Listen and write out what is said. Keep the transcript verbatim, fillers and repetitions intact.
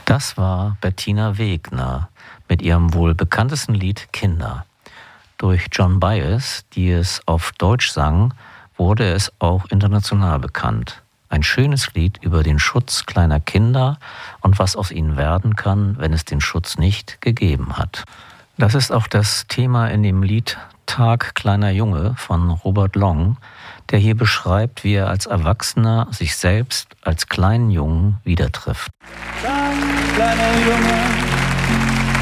Das war Bettina Wegner mit ihrem wohl bekanntesten Lied Kinder. Durch Joan Baez, die es auf Deutsch sang, wurde es auch international bekannt. Ein schönes Lied über den Schutz kleiner Kinder und was aus ihnen werden kann, wenn es den Schutz nicht gegeben hat. Das ist auch das Thema in dem Lied Tag kleiner Junge von Robert Long, der hier beschreibt, wie er als Erwachsener sich selbst als kleinen Jungen wieder trifft. Tag kleiner Junge,